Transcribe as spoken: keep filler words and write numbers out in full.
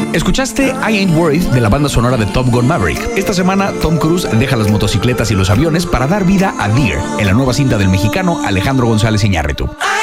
Escuchaste I Ain't Worried de la banda sonora de Top Gun Maverick. Esta semana Tom Cruise deja las motocicletas y los aviones para dar vida a Deer, en la nueva cinta del mexicano Alejandro González Iñárritu.